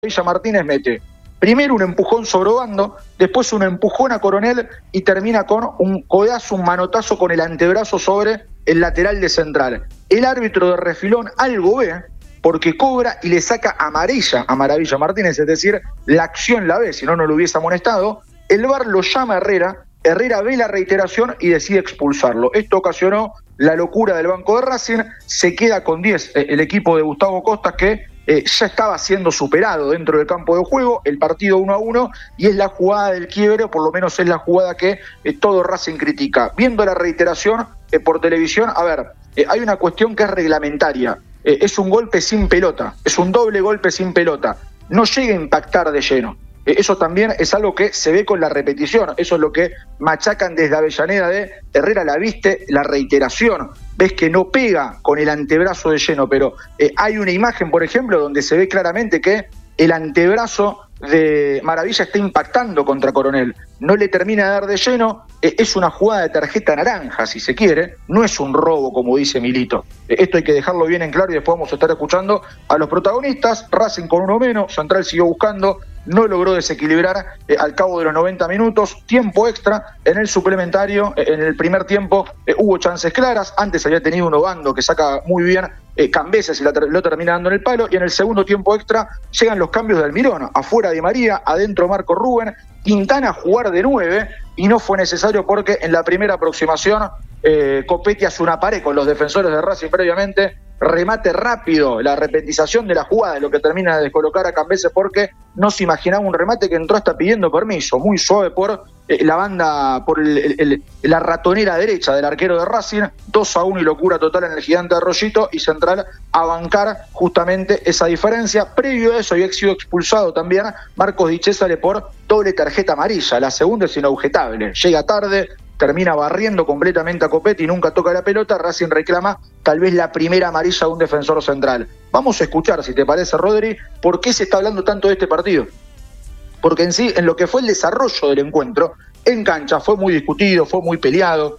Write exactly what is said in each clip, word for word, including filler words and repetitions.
Villa Martínez mete primero un empujón sobre Obando, después un empujón a Coronel y termina con un codazo, un manotazo con el antebrazo sobre el lateral de Central. El árbitro de refilón algo ve porque cobra y le saca amarilla a Maravilla Martínez, es decir, la acción la ve, si no, no lo hubiese amonestado. El V A R lo llama a Herrera, Herrera ve la reiteración y decide expulsarlo. Esto ocasionó la locura del banco de Racing, se queda con diez el equipo de Gustavo Costas, que Eh, ya estaba siendo superado dentro del campo de juego, el partido uno a uno, y es la jugada del quiebre, o por lo menos es la jugada que eh, todo Racing critica. Viendo la reiteración eh, por televisión, a ver, eh, hay una cuestión que es reglamentaria, eh, es un golpe sin pelota, es un doble golpe sin pelota, no llega a impactar de lleno. Eh, eso también es algo que se ve con la repetición, eso es lo que machacan desde Avellaneda de Herrera, la viste, la reiteración, ves que no pega con el antebrazo de lleno, pero eh, hay una imagen, por ejemplo, donde se ve claramente que el antebrazo de Maravilla está impactando contra Coronel, no le termina de dar de lleno, eh, es una jugada de tarjeta naranja, si se quiere, no es un robo, como dice Milito. Eh, esto hay que dejarlo bien en claro y después vamos a estar escuchando a los protagonistas. Racing con uno menos, Central siguió buscando, no logró desequilibrar eh, al cabo de los noventa minutos, tiempo extra, en el suplementario, eh, en el primer tiempo eh, hubo chances claras, antes había tenido un Obando que saca muy bien eh, Cambeses y la ter- lo termina dando en el palo, y en el segundo tiempo extra llegan los cambios de Almirón, afuera Di María, adentro Marco Rubén, Quintana a jugar de nueve, y no fue necesario porque en la primera aproximación eh, Copetti hace una pared con los defensores de Racing previamente, remate rápido, la repetización de la jugada es lo que termina de descolocar a Cambeses porque no se imaginaba un remate que entró hasta pidiendo permiso, muy suave por eh, la banda, por el, el, el, la ratonera derecha del arquero de Racing, dos a uno y locura total en el gigante Arroyito, y Central a bancar justamente esa diferencia. Previo a eso había sido expulsado también Marcos Di Cesare por doble tarjeta amarilla, la segunda es inobjetable, llega tarde, termina barriendo completamente a Copetti y nunca toca la pelota. Racing reclama tal vez la primera amarilla de un defensor central. Vamos a escuchar, si te parece, Rodri, por qué se está hablando tanto de este partido. Porque en sí, en lo que fue el desarrollo del encuentro, en cancha fue muy discutido, fue muy peleado,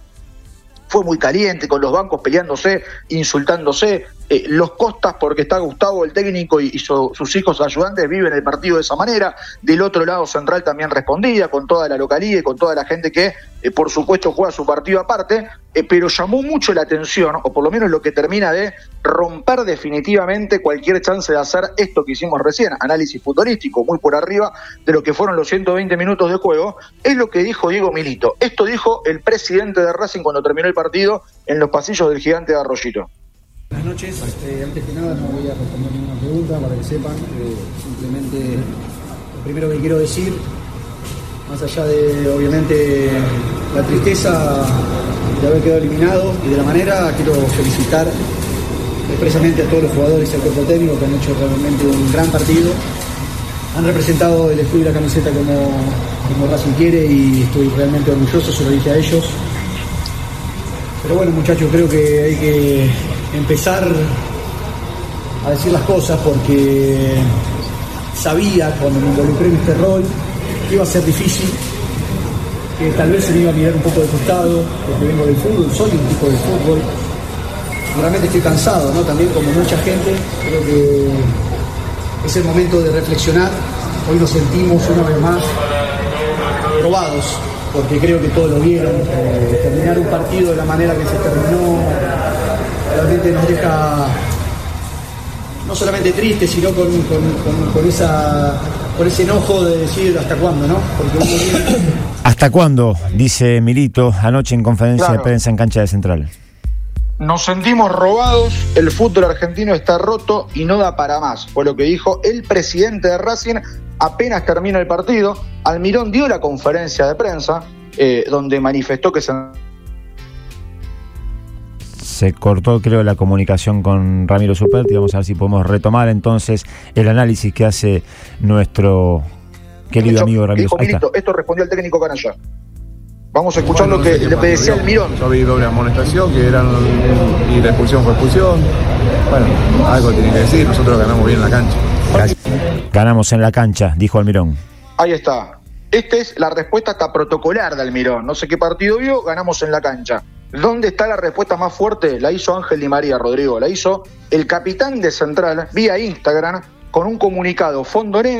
fue muy caliente, con los bancos peleándose, insultándose. Eh, los Costas, porque está Gustavo, el técnico, y, y su, sus hijos ayudantes viven el partido de esa manera. Del otro lado, Central también respondía, con toda la localía y con toda la gente que, eh, por supuesto, juega su partido aparte, eh, pero llamó mucho la atención, o por lo menos lo que termina de romper definitivamente cualquier chance de hacer esto que hicimos recién, análisis futbolístico, muy por arriba de lo que fueron los ciento veinte minutos de juego, es lo que dijo Diego Milito. Esto dijo el presidente de Racing cuando terminó el partido en los pasillos del gigante de Arroyito. Buenas noches, este, antes que nada no voy a responder ninguna pregunta para que sepan, eh, simplemente lo primero que quiero decir, más allá de obviamente la tristeza de haber quedado eliminado y de la manera, quiero felicitar expresamente a todos los jugadores y al cuerpo técnico que han hecho realmente un gran partido, han representado el escudo y la camiseta como, como Racing quiere, y estoy realmente orgulloso, se lo dije a ellos. Pero bueno, muchachos, creo que hay que empezar a decir las cosas porque sabía cuando me involucré en este rol que iba a ser difícil, que tal vez se me iba a mirar un poco de costado porque vengo del fútbol, soy un tipo de fútbol, realmente estoy cansado, ¿no? También como mucha gente, creo que es el momento de reflexionar. Hoy nos sentimos una vez más probados, porque creo que todos lo vieron. Eh, terminar un partido de la manera que se terminó realmente nos deja no solamente tristes, sino con, con, con, con, esa, con ese enojo de decir hasta cuándo, ¿no? Porque uno viene... ¿Hasta cuándo? Dice Milito anoche en conferencia Claro. de prensa en cancha de Central. Nos sentimos robados, el fútbol argentino está roto y no da para más, fue lo que dijo el presidente de Racing apenas termina el partido. Almirón dio la conferencia de prensa eh, donde manifestó que se... Se cortó, creo, la comunicación con Ramiro Superti. Vamos a ver si podemos retomar entonces el análisis que hace nuestro querido Hecho, amigo Ramiro. dijo Milito, esto respondió el técnico Canalla. Vamos a escuchar bueno, lo que no sé le decía Almirón. Yo vi doble amonestación, que eran, y la expulsión fue expulsión. Bueno, algo tiene que decir, nosotros ganamos bien en la cancha. Ganamos en la cancha, dijo Almirón. Ahí está. Esta es la respuesta hasta protocolar de Almirón. No sé qué partido vio, ganamos en la cancha. ¿Dónde está la respuesta más fuerte? La hizo Ángel Di María, Rodrigo. La hizo el capitán de Central vía Instagram con un comunicado fondo negro.